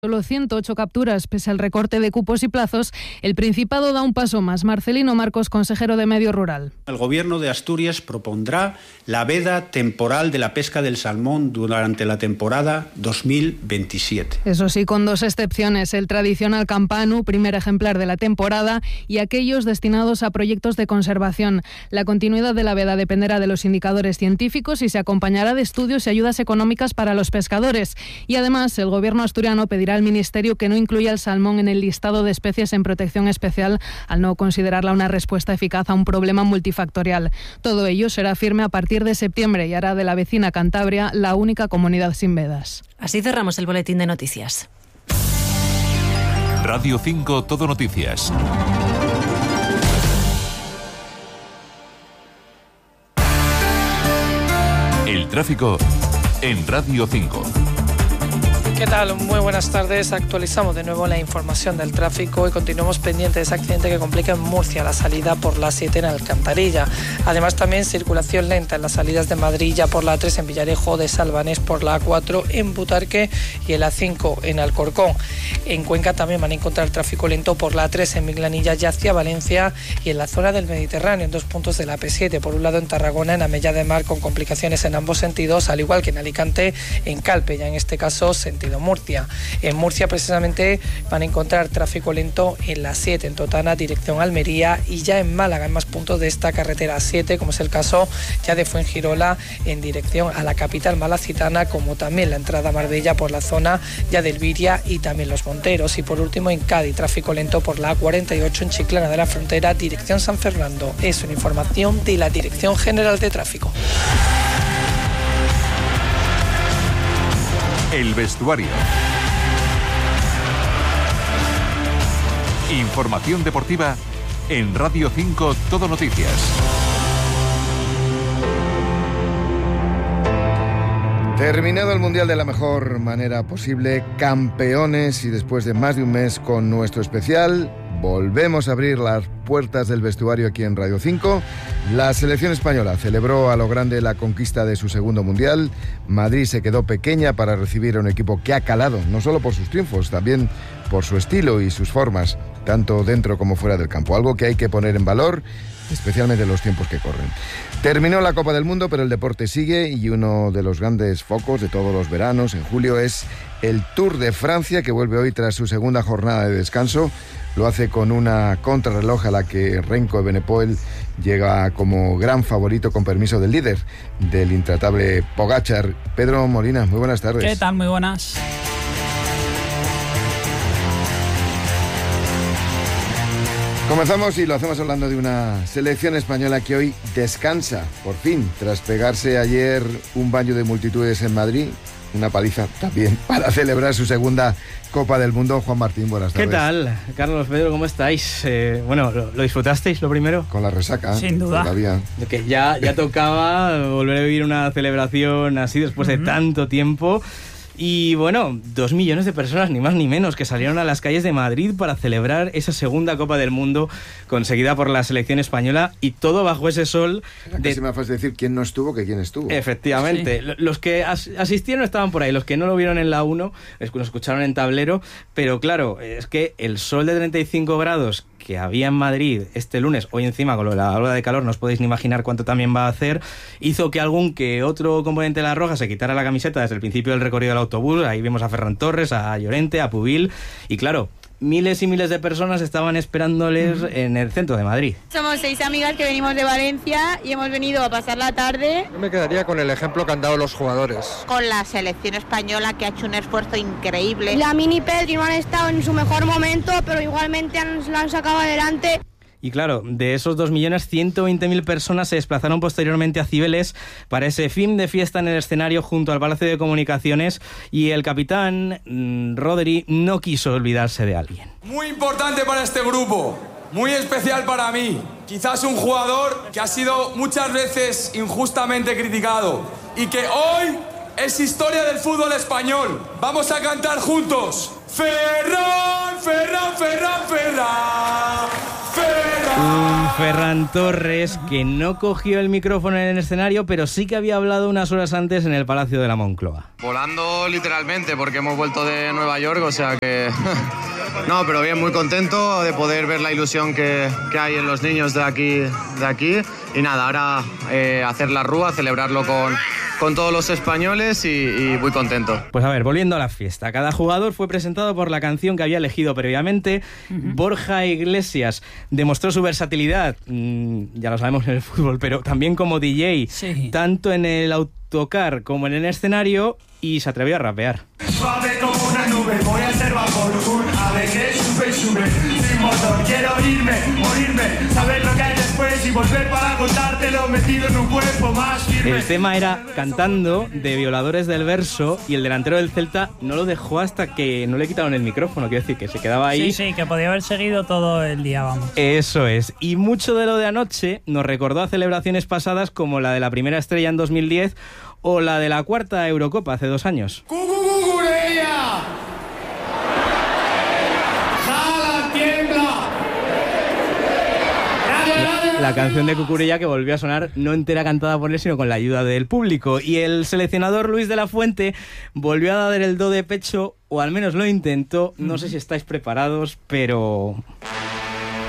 Solo 108 capturas, pese al recorte de cupos y plazos, el Principado da un paso más. Marcelino Marcos, consejero de Medio Rural. El Gobierno de Asturias propondrá la veda temporal de la pesca del salmón durante la temporada 2027. Eso sí, con dos excepciones: el tradicional campanu, primer ejemplar de la temporada, y aquellos destinados a proyectos de conservación. La continuidad de la veda dependerá de los indicadores científicos y se acompañará de estudios y ayudas económicas para los pescadores. Y además, el Gobierno asturiano pedirá al Ministerio que no incluya el salmón en el listado de especies en protección especial, al no considerarla una respuesta eficaz a un problema multifactorial. Todo ello será firme a partir de septiembre y hará de la vecina Cantabria la única comunidad sin vedas. Así cerramos el boletín de noticias. Radio 5 Todo Noticias. El tráfico en Radio 5. ¿Qué tal? Muy buenas tardes. Actualizamos de nuevo la información del tráfico y continuamos pendientes de ese accidente que complica en Murcia la salida por la 7 en Alcantarilla. Además, también circulación lenta en las salidas de Madrid ya por la 3 en Villarejo, de Salvanés por la A4 en Butarque y en la 5 en Alcorcón. En Cuenca también van a encontrar tráfico lento por la 3 en Miglanilla y hacia Valencia y en la zona del Mediterráneo, en 2 puntos de la P7. Por un lado en Tarragona, en Amella de Mar, con complicaciones en ambos sentidos, al igual que en Alicante, en Calpe, ya en este caso sentido Murcia. En Murcia precisamente van a encontrar tráfico lento en la 7 en Totana dirección Almería y ya en Málaga en más puntos de esta carretera 7, como es el caso ya de Fuengirola en dirección a la capital malacitana, como también la entrada a Marbella por la zona ya del Viria y también Los Monteros. Y por último en Cádiz, tráfico lento por la A48 en Chiclana de la Frontera dirección San Fernando. Es una información de la Dirección General de Tráfico. El vestuario. Información deportiva en Radio 5 Todo Noticias. Terminado el Mundial de la mejor manera posible, campeones, y después de más de un mes con nuestro especial, volvemos a abrir las puertas del vestuario aquí en Radio 5. La selección española celebró a lo grande la conquista de su segundo Mundial. Madrid se quedó pequeña para recibir a un equipo que ha calado, no solo por sus triunfos, también por su estilo y sus formas, tanto dentro como fuera del campo. Algo que hay que poner en valor, especialmente en los tiempos que corren. Terminó la Copa del Mundo, pero el deporte sigue y uno de los grandes focos de todos los veranos en julio es el Tour de Francia, que vuelve hoy tras su segunda jornada de descanso. Lo hace con una contrarreloj a la que Renko Evenepoel llega como gran favorito, con permiso del líder, del intratable Pogačar. Pedro Molina, muy buenas tardes. ¿Qué tal? Muy buenas. Comenzamos y lo hacemos hablando de una selección española que hoy descansa, por fin, tras pegarse ayer un baño de multitudes en Madrid. Una paliza también para celebrar su segunda Copa del Mundo. Juan Martín, buenas tardes. ¿Qué tal? Carlos, Pedro, ¿cómo estáis? Bueno, ¿lo disfrutasteis lo primero? Con la resaca. Sin duda. Todavía. Que ya tocaba volver a vivir una celebración así después de tanto tiempo. Y bueno, 2 millones de personas, ni más ni menos, que salieron a las calles de Madrid para celebrar esa segunda Copa del Mundo conseguida por la selección española, y todo bajo ese sol. Casi me fácil decir quién no estuvo que quién estuvo. Efectivamente. Sí. Los que asistieron estaban por ahí, los que no lo vieron en la 1, lo escucharon en tablero, pero claro, es que el sol de 35 grados que había en Madrid este lunes, hoy encima con la ola de calor no os podéis ni imaginar cuánto también va a hacer, hizo que algún que otro componente de la Roja se quitara la camiseta desde el principio del recorrido del autobús. Ahí vimos a Ferran Torres, a Llorente, a Pubil, y claro, miles y miles de personas estaban esperándoles en el centro de Madrid. Somos 6 amigas que venimos de Valencia y hemos venido a pasar la tarde. Yo me quedaría con el ejemplo que han dado los jugadores. Con la selección española, que ha hecho un esfuerzo increíble. Lamine y Pedri no han estado en su mejor momento, pero igualmente la han sacado adelante. Y claro, de esos 2 millones, 120.000 personas se desplazaron posteriormente a Cibeles para ese fin de fiesta en el escenario junto al Palacio de Comunicaciones, y el capitán Rodri no quiso olvidarse de alguien. Muy importante para este grupo, muy especial para mí. Quizás un jugador que ha sido muchas veces injustamente criticado y que hoy es historia del fútbol español. Vamos a cantar juntos. Ferran, Ferran, Ferran, Ferran. Un Ferran Torres, que no cogió el micrófono en el escenario, pero sí que había hablado unas horas antes en el Palacio de la Moncloa. Volando literalmente, porque hemos vuelto de Nueva York, o sea que... No, pero bien, muy contento de poder ver la ilusión que hay en los niños de aquí. Y nada, ahora hacer la rúa, celebrarlo con todos los españoles y muy contento. Pues a ver, volviendo a la fiesta. Cada jugador fue presentado por la canción que había elegido previamente. Borja Iglesias demostró su versatilidad, ya lo sabemos en el fútbol, pero también como DJ, tanto en el autocar como en el escenario, y se atrevió a rapear. Suave como una nube, voy a ser vapor, un ave que sube, sin motor, quiero irme, morirme, saber lo que hay después y volver para contártelo metido en un cuerpo más firme. El tema era Cantando, de Violadores del Verso, y el delantero del Celta no lo dejó hasta que no le quitaron el micrófono, quiero decir, que se quedaba ahí. Sí, que podía haber seguido todo el día, vamos. Eso es, y mucho de lo de anoche nos recordó a celebraciones pasadas como la de la primera estrella en 2010 o la de la cuarta Eurocopa hace 2 años. ¡Cucucucureya! ¡Jala, tiembla! La canción de Cucurella, que volvió a sonar no entera cantada por él, sino con la ayuda del público. Y el seleccionador Luis de la Fuente volvió a dar el do de pecho, o al menos lo intentó. No sé si estáis preparados, pero...